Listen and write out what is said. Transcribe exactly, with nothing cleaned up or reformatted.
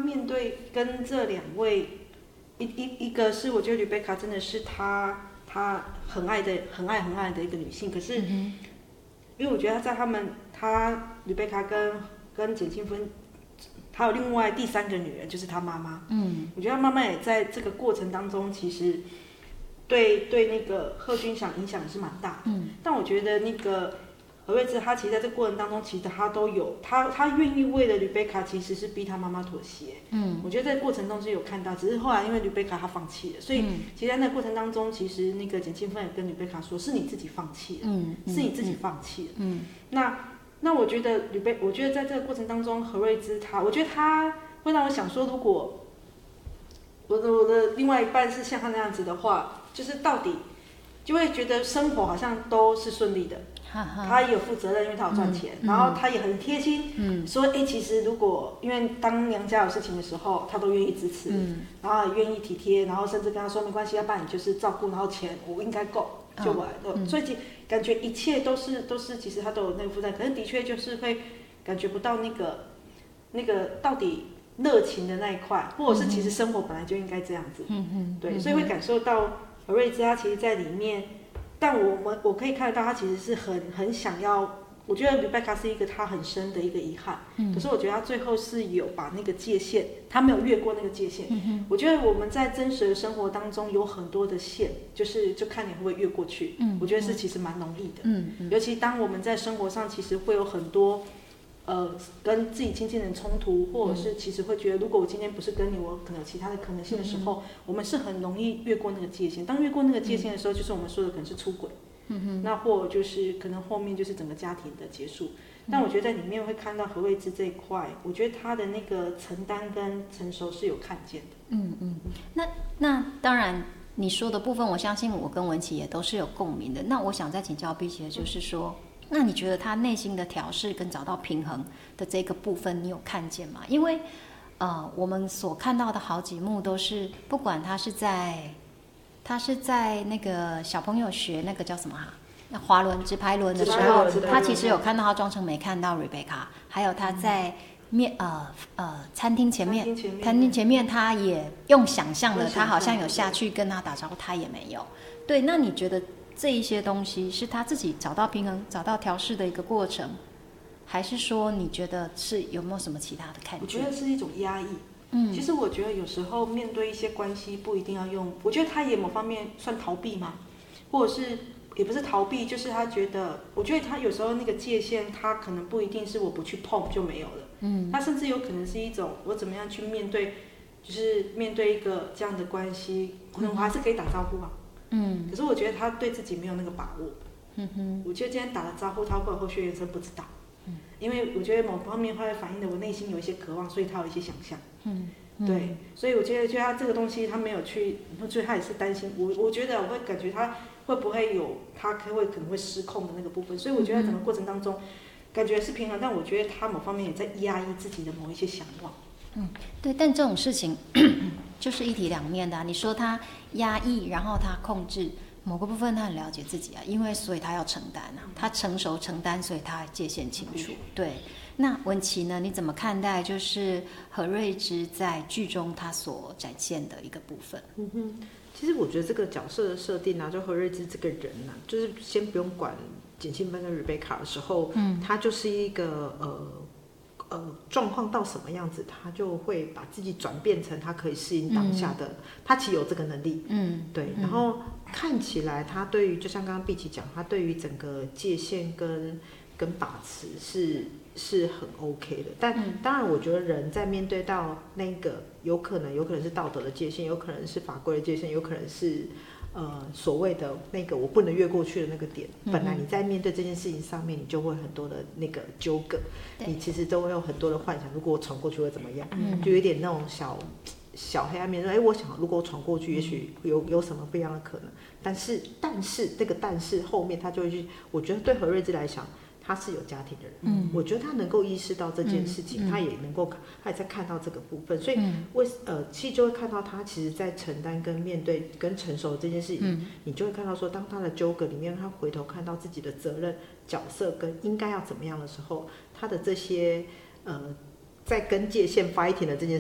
面对跟这两位，一一一个是我觉得吕贝卡真的是她她很爱的很爱很爱的一个女性，可是、嗯、因为我觉得在他们她吕贝卡跟跟简庆芬，还有另外第三个女人就是她妈妈，嗯，我觉得她妈妈也在这个过程当中其实对对那个贺军翔影响也是蛮大的，嗯，但我觉得那个。何瑞芝，他其实在这个过程当中，其实他都有，他他愿意为了吕贝卡，其实是逼他妈妈妥协。嗯，我觉得在过程中是有看到，只是后来因为吕贝卡他放弃了，所以、嗯、其实在那个过程当中，其实那个简庆芬也跟吕贝卡说，是你自己放弃了，嗯，是你自己放弃了。嗯，那那我觉得吕贝，我觉得在这个过程当中，何瑞芝他，我觉得他会让我想说，如果我的我的另外一半是像他那样子的话，就是到底就会觉得生活好像都是顺利的。他也有负责任，因为他有赚钱、嗯，然后他也很贴心，嗯、说哎、欸，其实如果因为当娘家有事情的时候，他都愿意支持，嗯、然后也愿意体贴，然后甚至跟他说没关系，要不然你就是照顾，然后钱我应该够就完了、嗯，所以感觉一切都是都是其实他都有那个负担，可是的确就是会感觉不到那个那个到底热情的那一块，或者是其实生活本来就应该这样子，嗯嗯，对，所以会感受到何瑞芝他其实在里面。但我我我可以看得到，他其实是很很想要。我觉得吕贝卡是一个他很深的一个遗憾、嗯，可是我觉得他最后是有把那个界限，他没有越过那个界限。嗯、我觉得我们在真实的生活当中有很多的线，就是就看你会不会越过去。嗯、我觉得是其实蛮容易的。嗯嗯、尤其当我们在生活上，其实会有很多。呃，跟自己亲近人冲突，或者是其实会觉得，如果我今天不是跟你，我可能有其他的可能性的时候，嗯、我们是很容易越过那个界限。当越过那个界限的时候，就是我们说的可能是出轨，嗯、那或就是可能后面就是整个家庭的结束。但我觉得在里面会看到何瑞芝这一块，我觉得他的那个承担跟成熟是有看见的。 嗯嗯，那那当然你说的部分，我相信我跟文琪也都是有共鸣的。那我想再请教碧姐，就是说。嗯那你觉得他内心的调试跟找到平衡的这个部分，你有看见吗？因为，呃，我们所看到的好几幕都是，不管他是在，他是在那个小朋友学那个叫什么哈、啊，滑轮直排轮的时候，他其实有看到他装成没看到 Rebecca， 还有他在面呃呃餐厅前面，餐厅前面他也用想象的，他好像有下去跟他打招呼，他也没有。对，那你觉得？这一些东西是他自己找到平衡、找到调试的一个过程，还是说你觉得是有没有什么其他的看法？我觉得是一种压抑。嗯，其实我觉得有时候面对一些关系，不一定要用。我觉得他也某方面算逃避嘛，或者是也不是逃避，就是他觉得，我觉得他有时候那个界限，他可能不一定是我不去碰就没有了。嗯，他甚至有可能是一种我怎么样去面对，就是面对一个这样的关系，可能我还是可以打招呼啊。嗯，可是我觉得他对自己没有那个把握。嗯哼，我觉得今天打了招呼，他会后续人生不知道。嗯，因为我觉得某方面会反映的我内心有一些渴望，所以他有一些想象。嗯，对，所以我觉得，觉得他这个东西他没有去，所以他也是担心。我我觉得我会感觉他会不会有他会可能会失控的那个部分，所以我觉得整个过程当中，感觉是平衡，但我觉得他某方面也在压抑自己的某一些想望。 嗯，对，但这种事情就是一体两面的、啊。你说他压抑，然后他控制某个部分，他很了解自己啊，因为所以他要承担啊，他成熟承担，所以他界限清楚。对，那文琪呢？你怎么看待就是何瑞芝在剧中他所展现的一个部分？ 嗯哼，其实我觉得这个角色的设定啊，就何瑞芝这个人啊，就是先不用管简庆芬跟 Rebecca 的时候，嗯，他就是一个呃。呃，状况到什么样子，他就会把自己转变成他可以适应当下的，嗯、他其实有这个能力，嗯，对。然后看起来他对于，就像刚刚碧琪讲，他对于整个界限跟跟把持是是很 OK 的。但、嗯、当然，我觉得人在面对到那个有可能有可能是道德的界限，有可能是法规的界限，有可能是。呃，所谓的那个我不能越过去的那个点，嗯、本来你在面对这件事情上面，你就会很多的那个纠葛，你其实都会有很多的幻想，如果我闯过去会怎么样？嗯、就有点那种小小黑暗面，说，哎，我想如果我闯过去，也许有有什么不一样的可能。但是，但是这个但是后面他就会去，我觉得对何瑞芝来讲。他是有家庭的人，嗯，我觉得他能够意识到这件事情，嗯、他也能够，他也在看到这个部分，所以为呃，其实就会看到他其实，在承担跟面对跟成熟这件事情，嗯、你就会看到说，当他的纠葛里面，他回头看到自己的责任角色跟应该要怎么样的时候，他的这些呃，在跟界限 fighting 的这件